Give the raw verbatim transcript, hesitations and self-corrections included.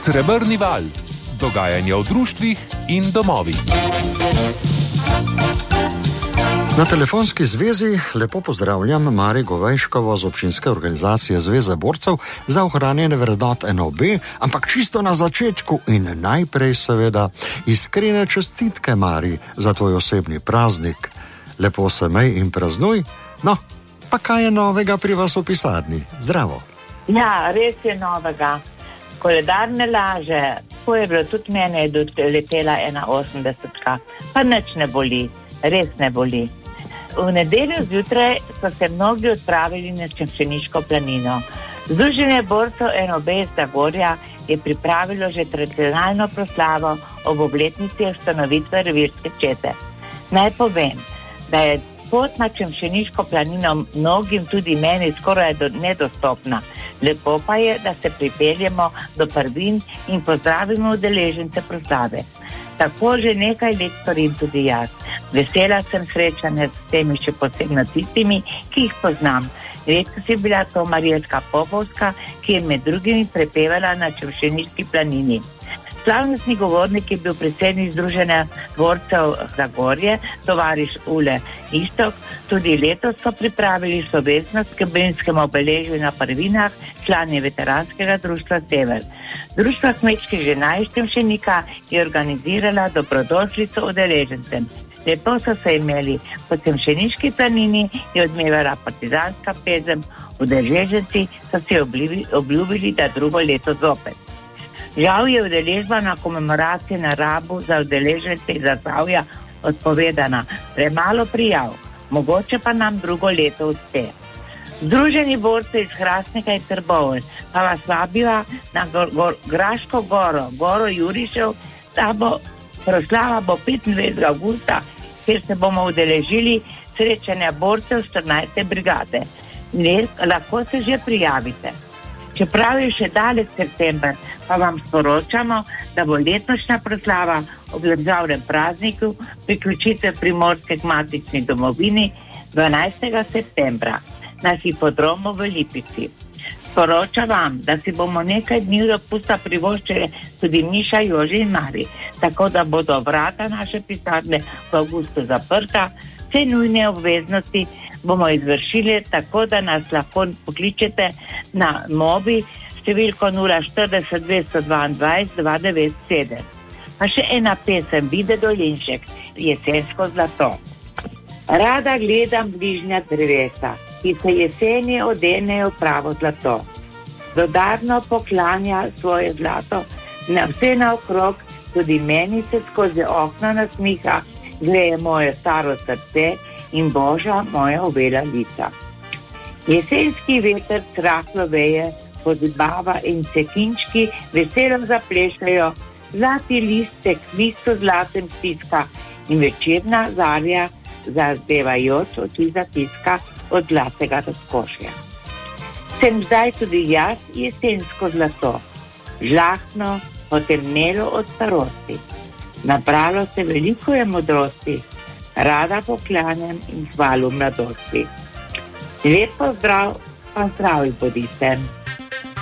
Srebrni val. Dogajanje v društvih in domovih. Na telefonski zvezi lepo pozdravljam Mari Govejškovo z občinske organizacije Zveze borcev za ohranjene vrednot N O B, ampak čisto na začetku in najprej seveda iskrene čestitke, Mari, za tvoj osebni praznik. Lepo se mej in praznuj. No, pa kaj je novega pri vas v pisarni? Zdravo. Ja, res je novega. Koledar ne laže. Ko je bilo tudi mene, je doletela ena osemdesetka. Pa nič ne boli. Res ne boli. V nedeljo zjutraj so se mnogi odpravili na Čemšeniško planino. Združenje borcev N O B iz Zagorja je pripravilo že tradicionalno proslavo ob obletnici ustanovitve revirske čete. Naj povem, da je pot na Čemšeniško planino mnogim, tudi meni, skoraj nedostopna. Lepo pa je, da se pripeljemo do prvin in pozdravimo udeležence proslave. Tako že nekaj let storim tudi jaz. Vesela sem srečanja s temi, še posebno tistimi, ki jih poznam. Letos je bila to Marjetka Popovska, ki je med drugimi prepevala na Čemšeniški planini. Slavnostni govornik je bil predsednik Združenja borcev Zagorje, tovariš Ule Istok. Tudi letos so pripravili slovesnost k obrinskemu obeležju na prvinah člani veteranskega društva Sever. Društvo kmečkih žena iz Čemšenika je organizirala dobrodošlico udeležencem. Lepo so se imeli. Po Čemšeniški planini je odmevala partizanska pesem, udeleženci so si obljubili, obljubili, da drugo leto zopet. Žal je udeležba na komemoraciji na Rabu za udeležence iz Zasavja odpovedana. Premalo prijav, mogoče pa nam drugo leto uspe. Združeni borci iz Hrastnika in Trbovlj pa vas vabiva na gor, gor, Graško goro, goro Jurišev, da bo proslava bo petindvajsetega avgusta, kjer se bomo udeležili srečanja borcev štirinajste brigade. Ne, lahko se že prijavite. Čeprav je še dalek september, pa vam sporočamo, da bo letošnja proslava ob državnem prazniku priključitve Primorske k matični domovini dvanajstega septembra na hipodromu v Lipici. Sporoča vam, da si bomo nekaj dni dopusta privoščili tudi Miša, Jože in Mari, tako da bodo vrata naše pisarne v avgustu zaprta. Vse nujne obveznosti bomo izvršili tako, da nas lahko pokličete na mobi številko nula štirideset dvesto dvaindvajset dva devet sedem. Pa še ena pesem, Vide Dolinšek, Jesensko zlato. Rada gledam bližnja drevesa, ki se jeseni odenejo pravo zlato. Dodarno poklanja svoje zlato na vse naokrog, tudi meni se skozi okno nasmiha, greje moje staro srce in Boža moja uvela lica. Jesenski veter rahlo veje, podbava in cekinčki veselo zaplešajo, zlati listek listo zlatem stiska in večerna zarja zazdevajoč oči zatiska od zlatega razkošja. Sem zdaj tudi jaz jesensko zlato, žlahtno, potemnelo od starosti. Nabralo se veliko je modrosti, rada poklanjam in hvalu mladosti. Lep pozdrav, pa zdravi bodite.